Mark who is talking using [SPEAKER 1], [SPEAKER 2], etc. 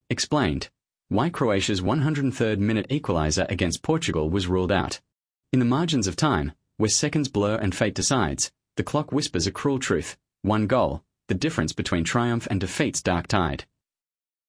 [SPEAKER 1] explained why Croatia's 103rd minute equaliser against Portugal was ruled out. In the margins of time, where seconds blur and fate decides, the clock whispers a cruel truth. One goal, the difference between triumph and defeat's dark tide.